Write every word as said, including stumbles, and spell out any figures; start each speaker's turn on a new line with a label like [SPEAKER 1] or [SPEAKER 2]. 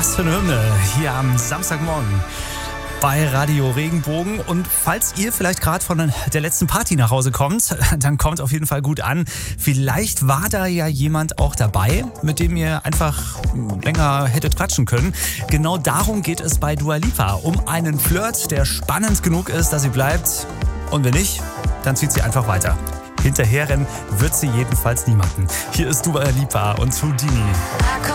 [SPEAKER 1] Was für eine Hymne hier am Samstagmorgen bei Radio Regenbogen. Und falls ihr vielleicht gerade von der letzten Party nach Hause kommt, dann kommt auf jeden Fall gut an. Vielleicht war da ja jemand auch dabei, mit dem ihr einfach länger hättet quatschen können. Genau darum geht es bei Dua Lipa. Um einen Flirt, der spannend genug ist, dass sie bleibt. Und wenn nicht, dann zieht sie einfach weiter. Hinterherrennen wird sie jedenfalls niemanden. Hier ist Dua Lipa und Houdini.